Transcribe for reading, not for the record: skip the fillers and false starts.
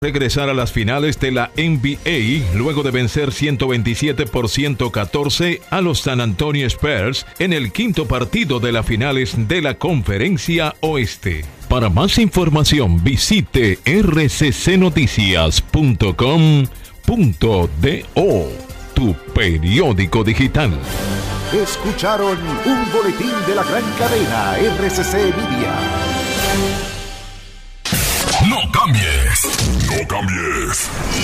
regresar a las finales de la NBA luego de vencer 127 por 114 a los San Antonio Spurs en el quinto partido de las finales de la Conferencia Oeste. Para más información visite rccnoticias.com.do, tu periódico digital. Escucharon un boletín de la gran cadena RCC Media. No cambies. No cambies.